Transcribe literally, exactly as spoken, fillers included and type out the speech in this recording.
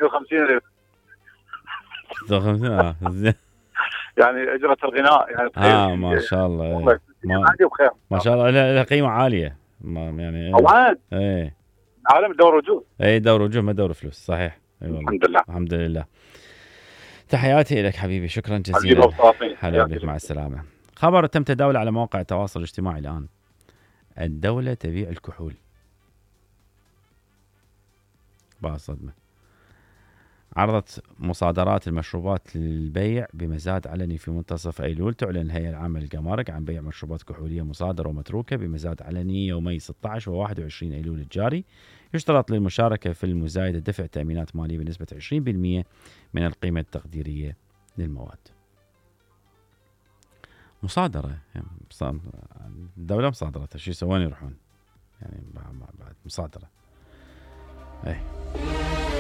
ستة وخمسين ألف. ستة وخمسين اه زين. يعني اجره الغناء يعني اه ما شاء الله. والله ما, عادي وخير ما شاء الله لها قيمه عاليه ما يعني. طبعا ايه عالم الدور وجود. اي دور وجوه ما دور فلوس صحيح. اي والله الحمد لله. الحمد لله. تحياتي لك حبيبي شكرا جزيلا. هلا بك مع السلامه. خبر تم تداوله على مواقع التواصل الاجتماعي الان. الدوله تبيع الكحول. بقى صدمه. عرضت مصادرات المشروبات للبيع بمزاد علني في منتصف أيلول. تعلن الهيئة العامة للجمارك عن بيع مشروبات كحولية مصادرة ومتروكة بمزاد علني يومي ستة عشر وواحد وعشرين أيلول الجاري. يشترط للمشاركة في المزايدة دفع تأمينات مالية بنسبة عشرين بالمئة من القيمة التقديرية للمواد. مصادرة يعني الدولة مصادرتها شو يسوون يروحون يعني بعد مصادرة. ايه